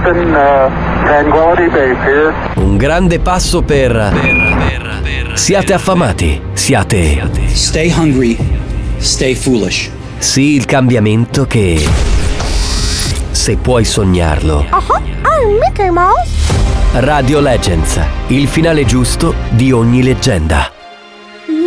Houston, Tranquility Base here. Un grande passo per siate affamati, siate Stay hungry, stay foolish. sì il cambiamento che se puoi sognarlo. I'm Mickey Mouse. Radio Legends, il finale giusto di ogni leggenda.